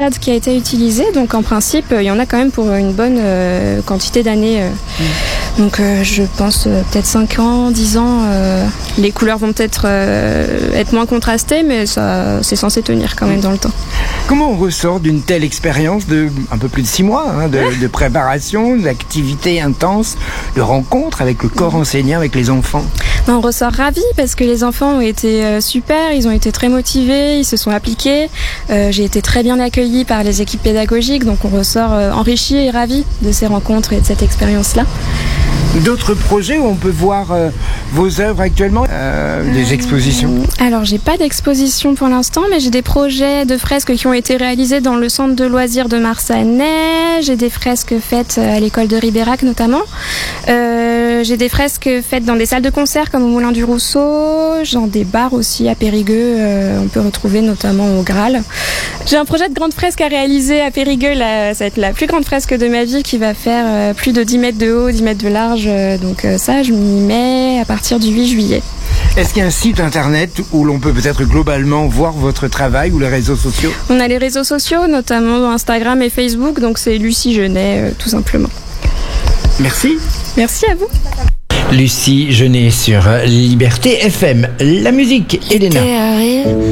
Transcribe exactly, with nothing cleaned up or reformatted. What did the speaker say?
méthode qui a été utilisée, donc en principe, il y en a quand même pour une bonne euh, quantité d'années. Euh. Mmh. Donc euh, je pense euh, peut-être cinq ans, dix ans. Euh, les couleurs vont peut-être euh, être moins contrastées, mais ça, c'est censé tenir quand même dans le temps. Comment on ressort d'une telle expérience de un peu plus de six mois, hein, de, de préparation, d'activité intense, de rencontre avec le corps enseignant, avec les enfants? On ressort ravis parce que les enfants ont été euh, super, ils ont été très motivés, ils se sont appliqués. Euh, j'ai été très bien accueillie par les équipes pédagogiques, donc on ressort euh, enrichi et ravis de ces rencontres et de cette expérience-là. D'autres projets où on peut voir euh, vos œuvres actuellement, euh, des expositions? Alors, j'ai pas d'exposition pour l'instant, mais j'ai des projets de fresques qui ont été réalisés dans le centre de loisirs de Marsanais. J'ai des fresques faites à l'école de Ribérac notamment. Euh, j'ai des fresques faites dans des salles de concert comme au Moulin du Rousseau. J'ai des bars aussi à Périgueux, euh, on peut retrouver notamment au Graal. J'ai un projet de grande fresque à réaliser à Périgueux. Là, ça va être la plus grande fresque de ma vie qui va faire euh, plus de dix mètres de haut, dix mètres de large. Donc ça, je m'y mets à partir du huit juillet. Est-ce qu'il y a un site internet où l'on peut peut-être globalement voir votre travail ou les réseaux sociaux? On a les réseaux sociaux, notamment Instagram et Facebook, donc c'est Lucie Genet, euh, tout simplement. Merci. Merci à vous. Lucie Genet sur Liberté F M. La musique, Elena.